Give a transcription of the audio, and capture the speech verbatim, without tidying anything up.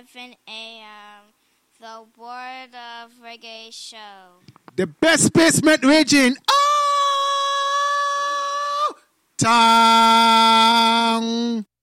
seven a.m. The Word of Reggae Show. The best basement raging. Oh! Tang!